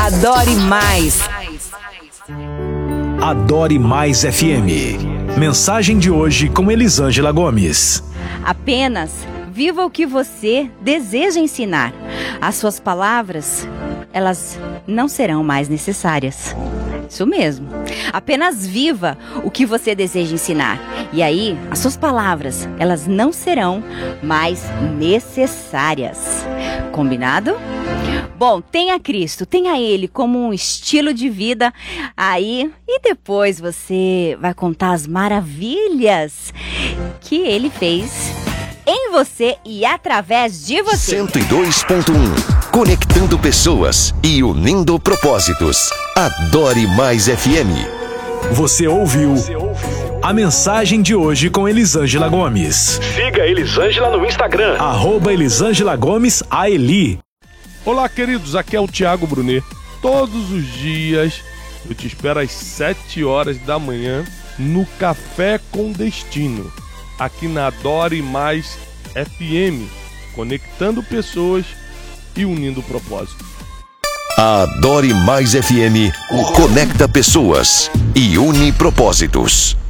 Adore Mais. Adore Mais FM. Mensagem de hoje com Elisângela Gomes. Apenas viva o que você deseja ensinar. As suas palavras, elas não serão mais necessárias. Isso mesmo. Apenas viva o que você deseja ensinar. E aí, as suas palavras, elas não serão mais necessárias. Combinado? Bom, tenha Cristo, tenha Ele como um estilo de vida aí. E depois você vai contar as maravilhas que Ele fez em você e através de você. 102.1 Conectando pessoas e unindo propósitos. Adore Mais FM. Você ouviu a mensagem de hoje com Elisângela Gomes. Siga Elisângela no Instagram. @Elisângela Gomes AELI. Olá, queridos, aqui é o Thiago Brunet. Todos os dias eu te espero às 7 horas da manhã no Café com Destino, aqui na Adore Mais FM, conectando pessoas e unindo propósitos. Adore Mais FM conecta pessoas e une propósitos.